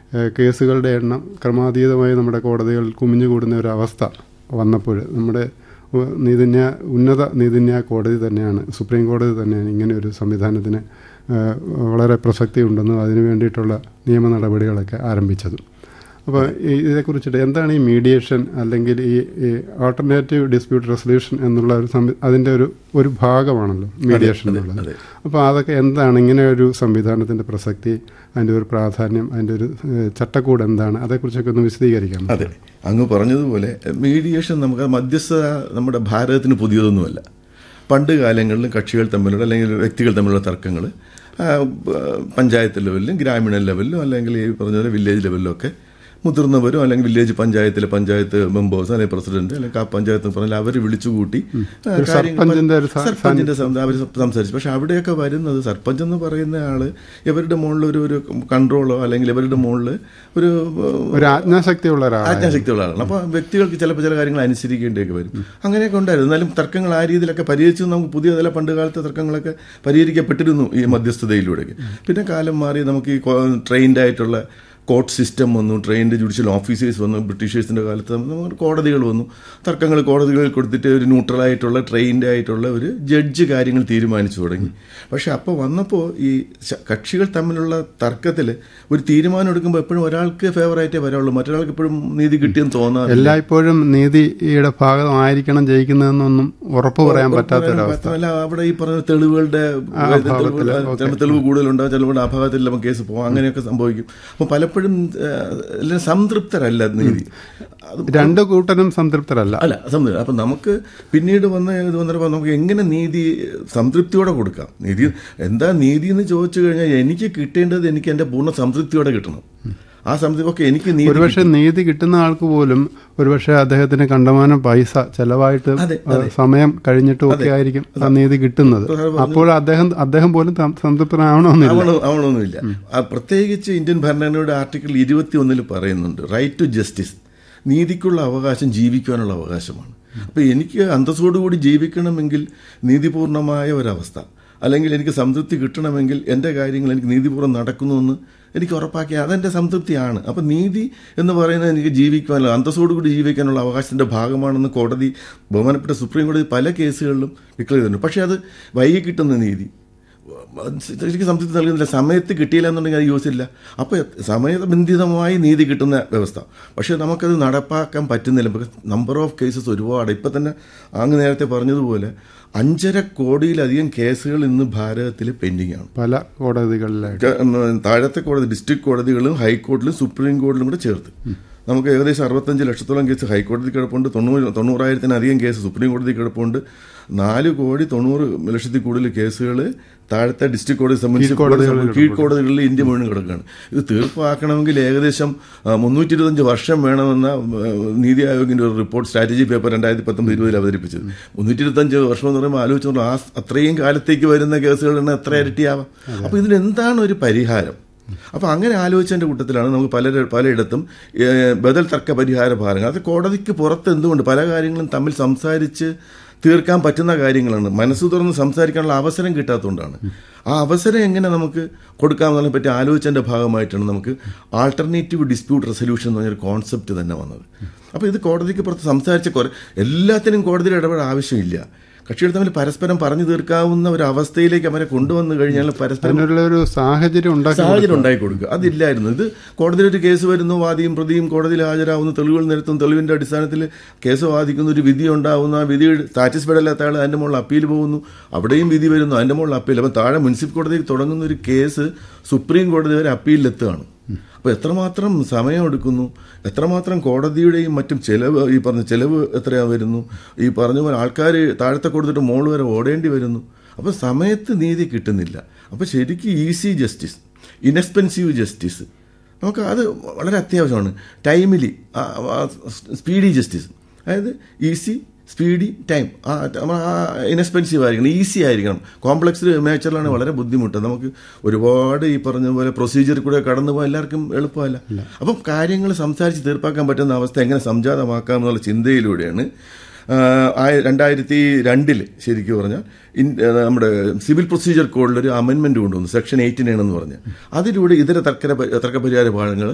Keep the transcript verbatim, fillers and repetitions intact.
കേസുകളുടെ എണ്ണം ക്രമാതീതമായി നമ്മുടെ കോടതികളിൽ കുമിഞ്ഞുകൂടുന്ന ഒരു അവസ്ഥ വന്നപ്പോൾ നമ്മുടെ നീതിന്യായ ഉന്നത നീതിന്യായ കോടതി തന്നെയാണ്, സുപ്രീം കോടതി തന്നെയാണ് ഇങ്ങനെ ഒരു സംവിധാനത്തിന് വളരെ പ്രസക്തി ഉണ്ടെന്നും അതിനു വേണ്ടിയിട്ടുള്ള നിയമ നടപടികളൊക്കെ ആരംഭിച്ചത്. അപ്പോൾ ഇതേക്കുറിച്ചിട്ട് എന്താണ് ഈ മീഡിയേഷൻ അല്ലെങ്കിൽ ഈ ആൾട്ടർനേറ്റീവ് ഡിസ്പ്യൂട്ട് റെസൊല്യൂഷൻ എന്നുള്ള ഒരു സംവി അതിൻ്റെ ഒരു ഒരു ഭാഗമാണല്ലോ മീഡിയേഷൻ എന്നുള്ളത്. അപ്പോൾ അതൊക്കെ എന്താണ്, ഇങ്ങനെ ഒരു സംവിധാനത്തിൻ്റെ പ്രസക്തി, അതിൻ്റെ ഒരു പ്രാധാന്യം, അതിൻ്റെ ഒരു ചട്ടക്കൂട് എന്താണ്, അതേക്കുറിച്ചൊക്കെ ഒന്ന് വിശദീകരിക്കാം. അതെ, അങ്ങ് പറഞ്ഞതുപോലെ മീഡിയേഷൻ നമുക്ക് മധ്യസ്ഥത നമ്മുടെ ഭാരതത്തിന് പുതിയതൊന്നുമല്ല. പണ്ട് കാലങ്ങളിലും കക്ഷികൾ തമ്മിലുള്ള അല്ലെങ്കിൽ വ്യക്തികൾ തമ്മിലുള്ള തർക്കങ്ങൾ പഞ്ചായത്ത് ലെവലിലും ഗ്രാമീണ ലെവലിലും അല്ലെങ്കിൽ ഈ പറഞ്ഞ പോലെ വില്ലേജ് ലെവലിലും ഒക്കെ മുതിർന്നവരും അല്ലെങ്കിൽ വില്ലേജ് പഞ്ചായത്തിലെ പഞ്ചായത്ത് മെമ്പേഴ്സ് അല്ലെങ്കിൽ പ്രസിഡന്റ് അല്ലെങ്കിൽ ആ പഞ്ചായത്ത് പറഞ്ഞാൽ അവർ വിളിച്ചുകൂട്ടി സർപ്പഞ്ചിന്റെ അവർ സംസാരിച്ചു. പക്ഷെ അവിടെയൊക്കെ വരുന്നത് സർപ്പഞ്ച് എന്ന് പറയുന്ന ആള് ഇവരുടെ മുകളിൽ ഒരു ഒരു കൺട്രോളോ അല്ലെങ്കിൽ ഇവരുടെ മുകളിൽ ഒരു ആജ്ഞാശക്തിയുള്ള ആജ്ഞാശക്തിയുള്ള ആളാണ്. അപ്പോൾ വ്യക്തികൾക്ക് ചിലപ്പോൾ ചില കാര്യങ്ങൾ അനുസരിക്കേണ്ടിയൊക്കെ വരും. അങ്ങനെയൊക്കെ ഉണ്ടായിരുന്നു. എന്നാലും തർക്കങ്ങൾ ആ രീതിയിലൊക്കെ പരിഹരിച്ചു. നമുക്ക് പുതിയ ചില പണ്ട് കാലത്തെ തർക്കങ്ങളൊക്കെ പരിഹരിക്കപ്പെട്ടിരുന്നു ഈ മധ്യസ്ഥതയിലൂടെ. പിന്നെ കാലം മാറി നമുക്ക് ഈ ട്രെയിൻഡ് ആയിട്ടുള്ള കോർട്ട് സിസ്റ്റം വന്നു, ട്രെയിൻഡ് ജുഡീഷ്യൽ ഓഫീസേഴ്സ് വന്നു. ബ്രിട്ടീഷേഴ്സിൻ്റെ കാലത്ത് നമുക്ക് കോടതികൾ വന്നു. തർക്കങ്ങൾ കോടതികളിൽ കൊടുത്തിട്ട് ഒരു ന്യൂട്രലായിട്ടുള്ള ട്രെയിൻഡ് ആയിട്ടുള്ള ഒരു ജഡ്ജ് കാര്യങ്ങൾ തീരുമാനിച്ചു തുടങ്ങി. പക്ഷെ അപ്പോൾ വന്നപ്പോൾ ഈ കക്ഷികൾ തമ്മിലുള്ള തർക്കത്തിൽ ഒരു തീരുമാനം എടുക്കുമ്പോൾ എപ്പോഴും ഒരാൾക്ക് ഫേവറായിട്ടേ വരാവുള്ളൂ, മറ്റൊരാൾക്ക് എപ്പോഴും നീതി കിട്ടിയെന്ന് തോന്നാറ്. എല്ലായ്പ്പോഴും നീതിയുടെ ഭാഗമായിരിക്കണം ജയിക്കുന്നതെന്നൊന്നും ഉറപ്പ് പറയാൻ പറ്റാത്ത. അല്ല, അവിടെ ഈ പറഞ്ഞ തെളിവുകളുടെ തെളിവ് കൂടുതലുണ്ടാകും, ചിലപ്പോൾ അഭാഗത്തിൽ നമുക്ക് കേസ് പോകാം, അങ്ങനെയൊക്കെ സംഭവിക്കും. അപ്പോൾ പലപ്പോഴും സംതൃപ്തരല്ല നീതി. രണ്ടു കൂട്ടരും സംതൃപ്തരല്ല അല്ല സംതൃപ്തി. അപ്പം നമുക്ക് പിന്നീട് വന്ന ഇത് വന്നപ്പോൾ നമുക്ക് എങ്ങനെ നീതി സംതൃപ്തിയോടെ കൊടുക്കാം? നീതി എന്താ നീതി എന്ന് ചോദിച്ചു കഴിഞ്ഞാൽ എനിക്ക് കിട്ടേണ്ടത് എനിക്ക് എൻ്റെ പൂർണ്ണ സംതൃപ്തിയോടെ കിട്ടണം. ആ സംതൃപ്തി ഒക്കെ എനിക്ക് ഒരുപക്ഷെ നീതി കിട്ടുന്ന ആൾക്ക് പോലും ഒരുപക്ഷെ അദ്ദേഹത്തിന് കണ്ടമാനം പൈസ ചെലവായിട്ട് സമയം കഴിഞ്ഞിട്ടും ഒക്കെ ആയിരിക്കും ആ നീതി കിട്ടുന്നത്. അപ്പോൾ അദ്ദേഹം അദ്ദേഹം പോലും സംതൃപ്തനാവണമെന്നില്ല. പ്രത്യേകിച്ച് ഇന്ത്യൻ ഭരണഘടനയുടെ ആർട്ടിക്കിൾ ഇരുപത്തി ഒന്നിൽ പറയുന്നുണ്ട് റൈറ്റ് ടു ജസ്റ്റിസ്, നീതിക്കുള്ള അവകാശം ജീവിക്കാനുള്ള അവകാശമാണ്. അപ്പോൾ എനിക്ക് അന്തസ്സോടുകൂടി ജീവിക്കണമെങ്കിൽ നീതിപൂർണമായ ഒരവസ്ഥ, അല്ലെങ്കിൽ എനിക്ക് സംതൃപ്തി കിട്ടണമെങ്കിൽ എൻ്റെ കാര്യങ്ങൾ എനിക്ക് നീതിപൂർവ്വം നടക്കുന്നുവെന്ന് എനിക്ക് ഉറപ്പാക്കിയാൽ അതെൻ്റെ സംതൃപ്തിയാണ്. അപ്പം നീതി എന്ന് പറയുന്നത് എനിക്ക് ജീവിക്കാനുള്ള അന്തസ്സോടുകൂടി ജീവിക്കാനുള്ള അവകാശത്തിൻ്റെ ഭാഗമാണെന്ന് കോടതി, ബഹുമാനപ്പെട്ട സുപ്രീം കോടതി പല കേസുകളിലും ഡിക്ലെയർ ചെയ്തിട്ടുണ്ട്. പക്ഷേ അത് വൈകി കിട്ടുന്ന നീതി എനിക്ക് സംതൃപ്തി നൽകുന്നില്ല. സമയത്ത് കിട്ടിയില്ല എന്നുണ്ടെങ്കിൽ അത് യൂസ് ഇല്ല. അപ്പോൾ സമയബന്ധിതമായി നീതി കിട്ടുന്ന വ്യവസ്ഥ, പക്ഷേ നമുക്കത് നടപ്പാക്കാൻ പറ്റുന്നില്ല. നമ്പർ ഓഫ് കേസസ് ഒരുപാട്. ഇപ്പം തന്നെ അങ്ങ് നേരത്തെ പറഞ്ഞതുപോലെ അഞ്ചര കോടിയിലധികം കേസുകൾ ഇന്ന് ഭാരതത്തിൽ പെൻഡിംഗ് ആണ്. പല കോടതികളിലായിട്ട്, താഴത്തെ കോടതി, ഡിസ്ട്രിക്ട് കോടതികളും ഹൈക്കോടതിയിലും സുപ്രീം കോടതിയിലും കൂടെ ചേർത്ത് നമുക്ക് ഏകദേശം അറുപത്തഞ്ച് ലക്ഷത്തോളം കേസ് ഹൈക്കോടതി കിടപ്പുണ്ട്. തൊണ്ണൂറ് തൊണ്ണൂറായിരത്തിനധികം കേസ് സുപ്രീം കോടതി കിടപ്പുണ്ട്. നാല് കോടി തൊണ്ണൂറ് ലക്ഷത്തിൽ കൂടുതൽ കേസുകൾ താഴത്തെ ഡിസ്ട്രിക്ട് കോടതി സംബന്ധിച്ച് കീഴ്ക്കോടതികളിൽ ഇന്ത്യ മുഴുവൻ കിടക്കുകയാണ്. ഇത് തീർപ്പാക്കണമെങ്കിൽ ഏകദേശം മുന്നൂറ്റി ഇരുപത്തഞ്ച് വർഷം വേണമെന്ന നീതി ആയോഗിന്റെ ഒരു റിപ്പോർട്ട് സ്ട്രാറ്റജി പേപ്പർ രണ്ടായിരത്തി പത്തൊമ്പത് ഇരുപതിൽ അവതരിപ്പിച്ചത്. മുന്നൂറ്റി ഇരുപത്തഞ്ച് വർഷം എന്ന് പറയുമ്പോൾ ആലോചിച്ചു ആ അത്രയും കാലത്തേക്ക് വരുന്ന കേസുകളുടെ എത്ര ഇരട്ടിയാവാം. അപ്പോൾ ഇതിനെന്താണ് ഒരു പരിഹാരം? അപ്പോൾ അങ്ങനെ ആലോചിച്ചതിൻ്റെ കൂട്ടത്തിലാണ് നമുക്ക് പല പലയിടത്തും ബദൽ തർക്ക പരിഹാര ഭാരങ്ങൾ, അത് കോടതിക്ക് പുറത്ത് എന്തുകൊണ്ട് പല കാര്യങ്ങളും തമ്മിൽ സംസാരിച്ച് തീർക്കാൻ പറ്റുന്ന കാര്യങ്ങളാണ്. മനസ്സ് തുറന്ന് സംസാരിക്കാനുള്ള അവസരം കിട്ടാത്തതുകൊണ്ടാണ്. ആ അവസരം എങ്ങനെ നമുക്ക് കൊടുക്കാമെന്നതിനെ പറ്റി ആലോചിച്ചതിൻ്റെ ഭാഗമായിട്ടാണ് നമുക്ക് ആൾട്ടർനേറ്റീവ് ഡിസ്പ്യൂട്ട് റെസൊല്യൂഷൻ എന്ന് പറഞ്ഞൊരു കോൺസെപ്റ്റ് തന്നെ വന്നത്. അപ്പോൾ ഇത് കോടതിക്ക് പുറത്ത് സംസാരിച്ച കുറെ എല്ലാത്തിനും കോടതിയിൽ ഇടപെടൽ ആവശ്യമില്ല. കക്ഷികൾ തമ്മിൽ പരസ്പരം പറഞ്ഞു തീർക്കാവുന്ന ഒരു അവസ്ഥയിലേക്ക് അവരെ കൊണ്ടുവന്നു കഴിഞ്ഞാൽ പരസ്പരം ഒരു സാഹചര്യം സാഹചര്യം ഉണ്ടാക്കി കൊടുക്കുക. അതില്ലായിരുന്നു. ഇത് കോടതിയിൽ ഒരു കേസ് വരുന്നു, വാദിയും പ്രതിയും കോടതിയിൽ ഹാജരാകുന്നു, തെളിവുകൾ നിരത്തുന്നു, തെളിവിന്റെ അടിസ്ഥാനത്തിൽ കേസ് വാദിക്കുന്ന ഒരു വിധി ഉണ്ടാകുന്നു. ആ വിധി സാറ്റിസ്ഫൈഡ് അല്ലാത്ത ആൾ അതിന്റെ മുകളിൽ അപ്പീൽ പോകുന്നു, അവിടെയും വിധി വരുന്നു, അതിന്റെ മുകളിൽ അപ്പീൽ. അപ്പം താഴെ മുനിസിപ്പൽ കോടതിയിൽ തുടങ്ങുന്ന ഒരു കേസ് സുപ്രീം കോടതി വരെ അപ്പീലിലെത്തുകയാണ്. അപ്പോൾ എത്രമാത്രം സമയം എടുക്കുന്നു, എത്രമാത്രം കോടതിയുടെയും മറ്റും ചെലവ്, ഈ പറഞ്ഞ ചെലവ് എത്രയാ വരുന്നു, ഈ പറഞ്ഞ പോലെ ആൾക്കാർ താഴത്തെ കൊടുത്തിട്ട് മോള് വരെ ഓടേണ്ടി വരുന്നു. അപ്പോൾ സമയത്ത് നീതി കിട്ടുന്നില്ല. അപ്പോൾ ശരിക്കും ഈസി ജസ്റ്റിസ്, ഇൻഎക്സ്പെൻസീവ് ജസ്റ്റിസ് നമുക്ക് അത് വളരെ അത്യാവശ്യമാണ്. ടൈമിലി സ്പീഡി ജസ്റ്റിസ്, അതായത് ഈസി, സ്പീഡി, ടൈം, ആ ഇൻഎക്സ്പെൻസീവ് ആയിരിക്കണം, ഈസി ആയിരിക്കണം. കോംപ്ലക്സ് മേച്ചറിലാണ് വളരെ ബുദ്ധിമുട്ട്. നമുക്ക് ഒരുപാട് ഈ പറഞ്ഞ പോലെ പ്രൊസീജിയർ കൂടെ കടന്നു പോകാൻ എല്ലാവർക്കും എളുപ്പമല്ല. അപ്പം കാര്യങ്ങൾ സംസാരിച്ച് തീർപ്പാക്കാൻ പറ്റുന്ന അവസ്ഥ എങ്ങനെ സംജാതമാക്കാം എന്നുള്ള ചിന്തയിലൂടെയാണ് രണ്ടായിരത്തി രണ്ടില് ശരിക്കും പറഞ്ഞാൽ നമ്മുടെ സിവിൽ പ്രൊസീജിയർ കോഡിലൊരു അമെൻമെന്റ് കൊണ്ടുവന്നു, സെക്ഷൻ എയ്റ്റി നയൻ എന്ന് പറഞ്ഞ്. അതിലൂടെ ഇതര തർക്ക തർക്കപരിഹാര ഭാഗങ്ങൾ